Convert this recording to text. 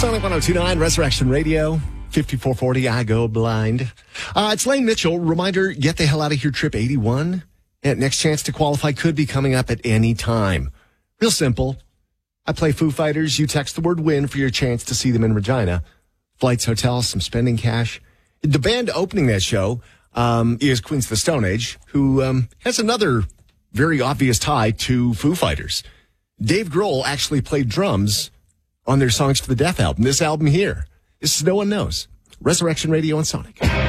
Sonic 102.9, Resurrection Radio, 5440, I Go Blind. It's Lane Mitchell. Reminder, get the hell out of here, Trip 81. And next chance to qualify could be coming up at any time. Real simple. I play Foo Fighters. You text the word win for your chance to see them in Regina. Flights, hotels, some spending cash. The band opening that show is Queens of the Stone Age, who has another very obvious tie to Foo Fighters. Dave Grohl actually played drums on their Songs for the Deaf album. This album here. This is No One Knows. Resurrection Radio and Sonic.